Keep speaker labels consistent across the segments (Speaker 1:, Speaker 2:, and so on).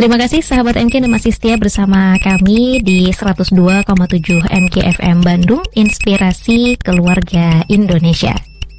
Speaker 1: Terima kasih sahabat MK yang masih setia bersama kami di 102,7 MK FM Bandung, Inspirasi Keluarga Indonesia.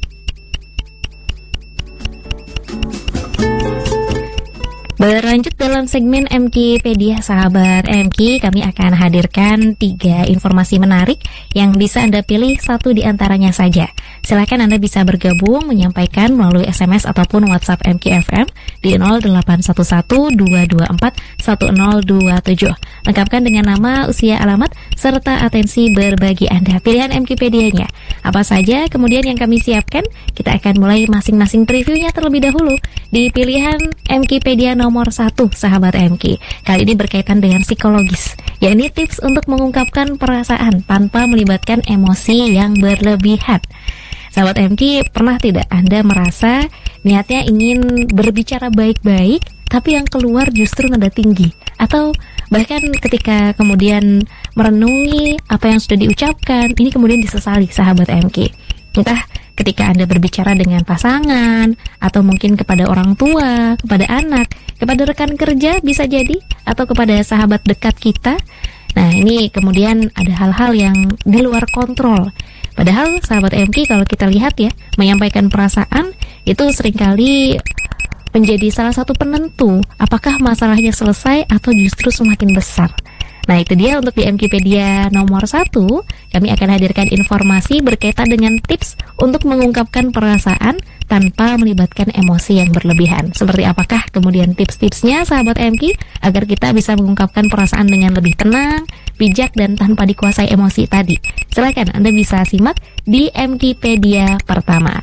Speaker 1: Berlanjut dalam segmen MKpedia sahabat MK, kami akan hadirkan 3 informasi menarik yang bisa Anda pilih satu di antaranya saja. Silakan Anda bisa bergabung menyampaikan melalui SMS ataupun WhatsApp MKFM di 0811-224-1027. Lengkapkan dengan nama, usia, alamat, serta atensi berbagi Anda. Pilihan MKpedianya apa saja kemudian yang kami siapkan? Kita akan mulai masing-masing previewnya terlebih dahulu di pilihan MKpedia nomor 1 sahabat MK. Kali ini berkaitan dengan psikologis, yakni tips untuk mengungkapkan perasaan tanpa melibatkan emosi yang berlebihan. Sahabat MK, pernah tidak Anda merasa niatnya ingin berbicara baik-baik, tapi yang keluar justru nada tinggi? Atau bahkan ketika kemudian merenungi apa yang sudah diucapkan, ini kemudian disesali sahabat MK. Entah ketika Anda berbicara dengan pasangan, atau mungkin kepada orang tua, kepada anak, kepada rekan kerja bisa jadi, atau kepada sahabat dekat kita. Nah, ini kemudian ada hal-hal yang di luar kontrol. Padahal sahabat MK, kalau kita lihat ya, menyampaikan perasaan itu seringkali menjadi salah satu penentu apakah masalahnya selesai atau justru semakin besar. Nah, itu dia untuk di MKpedia nomor 1, kami akan hadirkan informasi berkaitan dengan tips untuk mengungkapkan perasaan tanpa melibatkan emosi yang berlebihan. Seperti apakah kemudian tips-tipsnya sahabat MK agar kita bisa mengungkapkan perasaan dengan lebih tenang, bijak, dan tanpa dikuasai emosi tadi. Silakan Anda bisa simak di MKpedia pertama.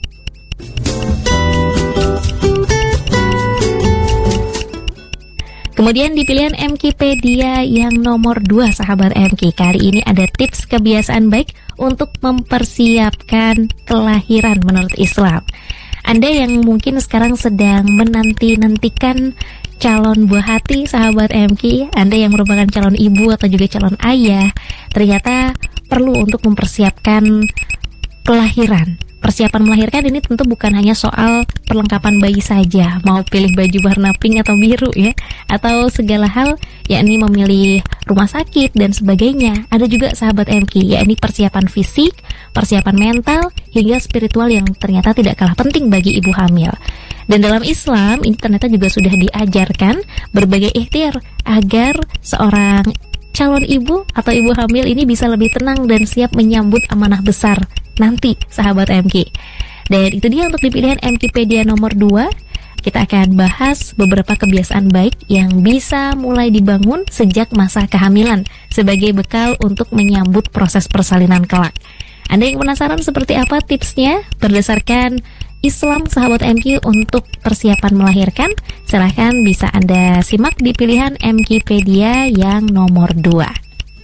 Speaker 1: Kemudian di pilihan MKpedia yang nomor 2 sahabat MK, kali ini ada tips kebiasaan baik untuk mempersiapkan kelahiran menurut Islam. Anda yang mungkin sekarang sedang menanti-nantikan calon buah hati sahabat MK, Anda yang merupakan calon ibu atau juga calon ayah, ternyata perlu untuk mempersiapkan kelahiran. Persiapan melahirkan ini tentu bukan hanya soal perlengkapan bayi saja, mau pilih baju warna pink atau biru ya, atau segala hal, yakni memilih rumah sakit dan sebagainya. Ada juga sahabat MK, yakni persiapan fisik, persiapan mental, hingga spiritual yang ternyata tidak kalah penting bagi ibu hamil. Dan dalam Islam ini ternyata juga sudah diajarkan berbagai ikhtiar agar seorang calon ibu atau ibu hamil ini bisa lebih tenang dan siap menyambut amanah besar nanti sahabat MK. Dan itu dia untuk di pilihan MKpedia nomor 2. Kita akan bahas beberapa kebiasaan baik yang bisa mulai dibangun sejak masa kehamilan sebagai bekal untuk menyambut proses persalinan kelak. Anda yang penasaran seperti apa tipsnya berdasarkan Islam sahabat MK untuk persiapan melahirkan? Silahkan bisa Anda simak di pilihan MKpedia yang nomor 2.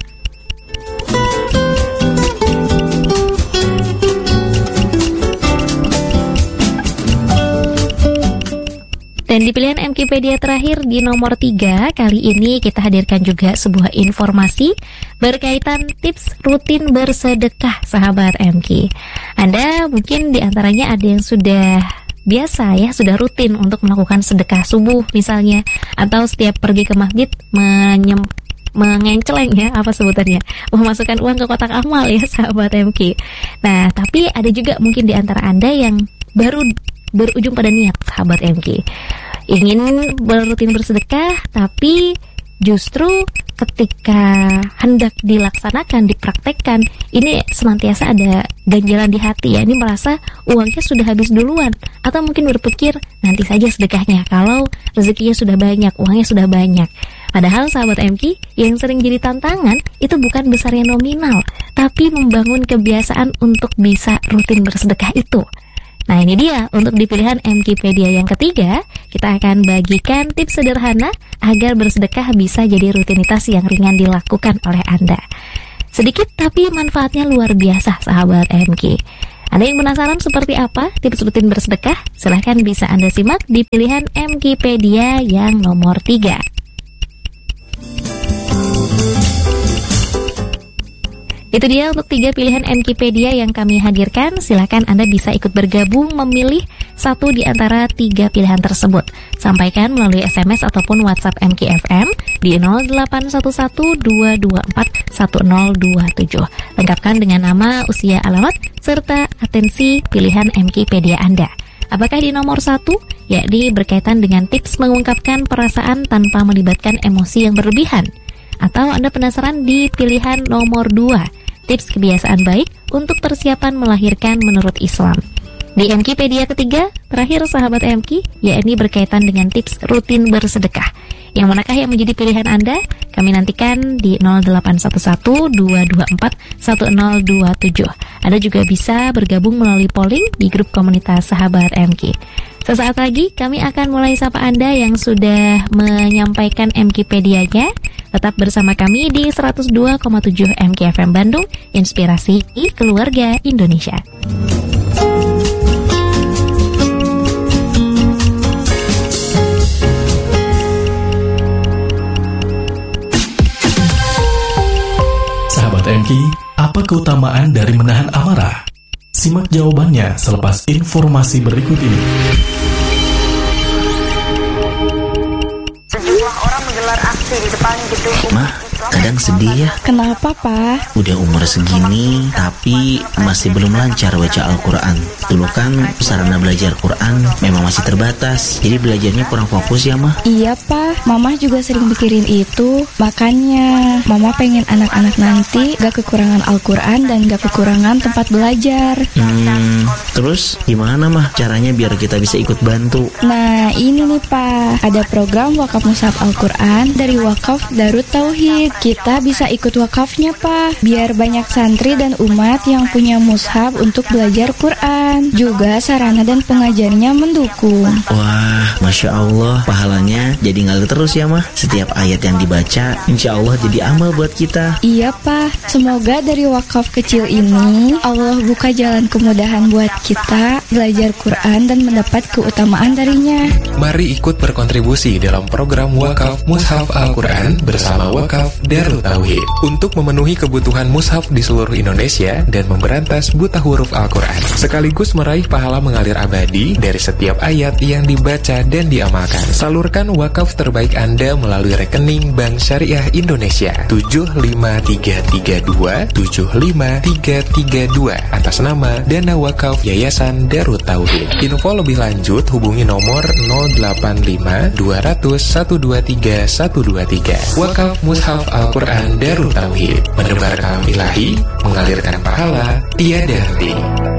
Speaker 1: Dan di pilihan MKpedia terakhir di nomor 3, kali ini kita hadirkan juga sebuah informasi berkaitan tips rutin bersedekah sahabat MK. Anda mungkin diantaranya ada yang sudah biasa ya, sudah rutin untuk melakukan sedekah subuh misalnya, atau setiap pergi ke masjid mengenceleng ya, apa sebutannya, memasukkan uang ke kotak amal ya sahabat MK. Nah, tapi ada juga mungkin di antara Anda yang baru berujung pada niat sahabat MK, ingin berutin bersedekah, tapi justru ketika hendak dilaksanakan, dipraktekkan, ini senantiasa ada ganjalan di hati ya, ini merasa uangnya sudah habis duluan, atau mungkin berpikir nanti saja sedekahnya kalau rezekinya sudah banyak, uangnya sudah banyak. Padahal sahabat MK, yang sering jadi tantangan itu bukan besarnya nominal, tapi membangun kebiasaan untuk bisa rutin bersedekah itu. Nah, ini dia untuk di pilihan MKpedia yang ketiga, kita akan bagikan tips sederhana agar bersedekah bisa jadi rutinitas yang ringan dilakukan oleh Anda. Sedikit tapi manfaatnya luar biasa sahabat MK. Anda yang penasaran seperti apa tips rutin bersedekah? Silahkan bisa Anda simak di pilihan MKpedia yang nomor 3. Itu dia untuk 3 pilihan MKpedia yang kami hadirkan. Silakan Anda bisa ikut bergabung memilih satu di antara 3 pilihan tersebut. Sampaikan melalui SMS ataupun WhatsApp MKFM di 0811-224-1027. Lengkapkan dengan nama, usia, alamat, serta atensi pilihan MKpedia Anda. Apakah di nomor 1, yakni berkaitan dengan tips mengungkapkan perasaan tanpa melibatkan emosi yang berlebihan? Atau Anda penasaran di pilihan nomor 2, tips kebiasaan baik untuk persiapan melahirkan menurut Islam? Di MKpedia ketiga, terakhir sahabat MK, yakni berkaitan dengan tips rutin bersedekah. Yang manakah yang menjadi pilihan Anda? Kami nantikan di 0811-224-1027. Anda juga bisa bergabung melalui polling di grup komunitas sahabat MK. Sesaat lagi kami akan mulai sapa Anda yang sudah menyampaikan MKpedianya. Tetap bersama kami di 102,7 MKFM Bandung, Inspirasi Keluarga Indonesia.
Speaker 2: Sahabat MK, apa keutamaan dari menahan amarah? Simak jawabannya selepas informasi berikut ini.
Speaker 3: Sejumlah orang menggelar aksi di depan gedung
Speaker 4: Mah, kadang sedih ya.
Speaker 5: Kenapa, Pak?
Speaker 4: Udah umur segini, tapi masih belum lancar baca Al-Quran. Dulu kan sarana belajar Quran memang masih terbatas, jadi belajarnya kurang fokus ya, Mah.
Speaker 5: Iya, Pak. Mama juga sering mikirin itu. Makanya, Mama pengen anak-anak nanti gak kekurangan Al-Quran dan gak kekurangan tempat belajar.
Speaker 4: Terus gimana, Mah, caranya biar kita bisa ikut bantu?
Speaker 5: Nah, ini nih, Pak. Ada program wakaf mushaf Al-Quran dari Wakaf Darut Tauhid. Kita bisa ikut wakafnya, Pak. Biar banyak santri dan umat yang punya mushaf untuk belajar Quran. Juga sarana dan pengajarnya mendukung.
Speaker 4: Wah, Masya Allah, pahalanya jadi ngalir terus ya, Mah. Setiap ayat yang dibaca, insya Allah jadi amal buat kita.
Speaker 5: Iya, Pak. Semoga dari wakaf kecil ini Allah buka jalan kemudahan buat kita belajar Quran dan mendapat keutamaan darinya.
Speaker 6: Mari ikut berkontribusi dalam program Wakaf Mushaf Al-Quran bersama Wakaf Darut Tauhid untuk memenuhi kebutuhan mushaf di seluruh Indonesia dan memberantas buta huruf Al-Quran, sekaligus meraih pahala mengalir abadi dari setiap ayat yang dibaca dan diamalkan. Salurkan wakaf terbaik Anda melalui rekening Bank Syariah Indonesia 75322 atas nama Dana Wakaf Yayasan Darut Tauhid. Info lebih lanjut hubungi nomor 085 200 123 123. Wakaf Mushaf Al-Quran Darut Tauhid, menebarkan ilahi, mengalirkan pahala tiada henti.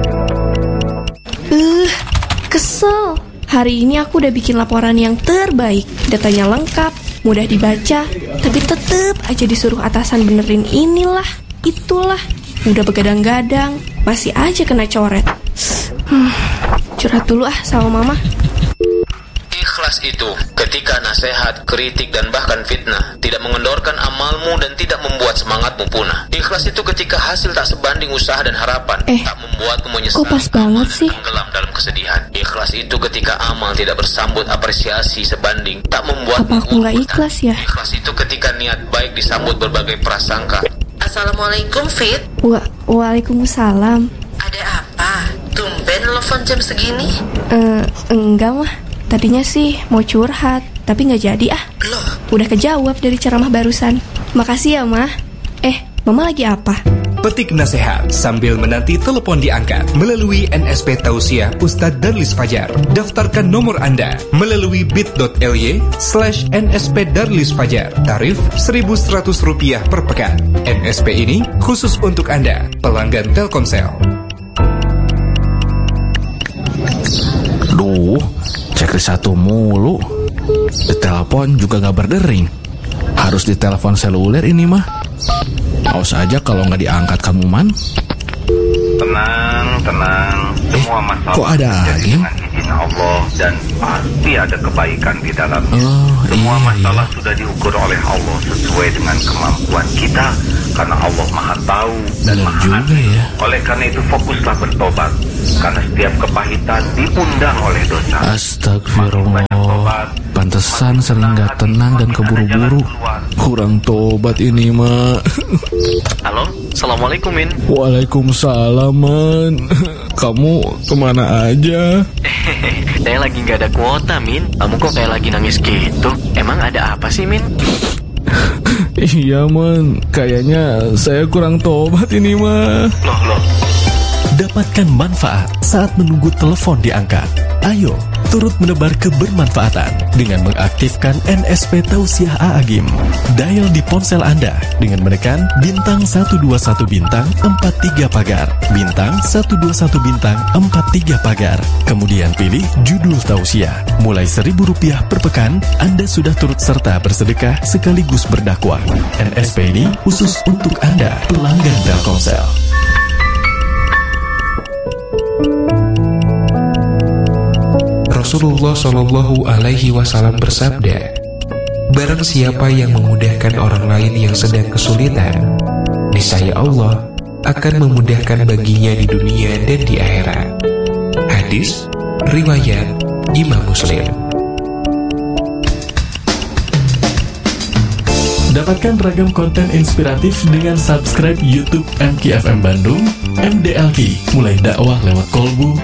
Speaker 7: Kesel. Hari ini aku udah bikin laporan yang terbaik. Datanya lengkap, mudah dibaca, tapi tetep aja disuruh atasan benerin inilah, itulah. Udah begadang-gadang, masih aja kena coret. Curhat dulu sama mama.
Speaker 8: Ikhlas itu ketika nasihat, kritik, dan bahkan fitnah tidak mengendorkan amalmu dan tidak membuat semangatmu punah. Ikhlas itu ketika hasil tak sebanding usaha dan harapan, tak membuatmu menyesal,
Speaker 7: kok pas banget sih?
Speaker 8: tenggelam dalam kesedihan. Ikhlas itu ketika amal tidak bersambut apresiasi sebanding, tak membuatmu
Speaker 7: apa aku nggak ikhlas ya?
Speaker 8: Ikhlas itu ketika niat baik disambut berbagai prasangka.
Speaker 9: Assalamualaikum, Fit.
Speaker 7: Waalaikumsalam.
Speaker 9: Ada apa? Tumben telepon jam segini?
Speaker 7: Enggak mah. Tadinya sih mau curhat, tapi nggak jadi ah.
Speaker 9: Loh?
Speaker 7: Udah kejawab dari ceramah barusan. Makasih ya, Mah. Mama lagi apa?
Speaker 10: Petik nasihat sambil menanti telepon diangkat melalui NSP Tausiah Ustadz Darlis Fajar. Daftarkan nomor Anda melalui bit.ly/NSP Darlis Fajar. Tarif Rp1.100 per pekan. NSP ini khusus untuk Anda, pelanggan Telkomsel.
Speaker 2: Duh, checklist satu mulu. Ditelepon juga gak berdering. Harus ditelepon seluler ini mah. Awas aja kalau nggak diangkat kamu, Man.
Speaker 11: Tenang. Semua masalah
Speaker 2: kok ada lagi?
Speaker 11: dengan izin Allah dan pasti ada kebaikan di dalamnya. Semua masalah sudah diukur oleh Allah sesuai dengan kemampuan kita, karena Allah Maha Tahu dan Maha Adil. Ya. Oleh karena itu fokuslah bertobat, karena setiap kepahitan diundang oleh dosa.
Speaker 2: Astagfirullah. Pantesan sering gak tenang dan keburu-buru. Kurang tobat ini, Mak.
Speaker 11: Halo?
Speaker 8: Assalamualaikum, Min.
Speaker 2: Waalaikumsalam, Man. Kamu kemana aja?
Speaker 8: Saya lagi nggak ada kuota, Min. Kamu kok kayak lagi nangis gitu? Emang ada apa sih, Min?
Speaker 2: Iya, Man. Kayaknya saya kurang tobat ini, mah.
Speaker 8: Loh.
Speaker 12: Dapatkan manfaat saat menunggu telepon diangkat. Ayo, turut menebar kebermanfaatan dengan mengaktifkan NSP Tausiah A'agim. Dial di ponsel Anda dengan menekan bintang 121 bintang 43 pagar, bintang 121 bintang 43 pagar. Kemudian pilih judul Tausiah. Mulai Rp1.000 per pekan, Anda sudah turut serta bersedekah sekaligus berdakwah. NSP ini khusus untuk Anda, pelanggan Telkomsel.
Speaker 6: Rasulullah Shallallahu Alaihi Wasallam bersabda, barang siapa yang memudahkan orang lain yang sedang kesulitan, niscaya Allah akan memudahkan baginya di dunia dan di akhirat. Hadis riwayat Imam Muslim.
Speaker 12: Dapatkan ragam konten inspiratif dengan subscribe YouTube MKFM Bandung, MDLK, mulai dakwah lewat kolbu,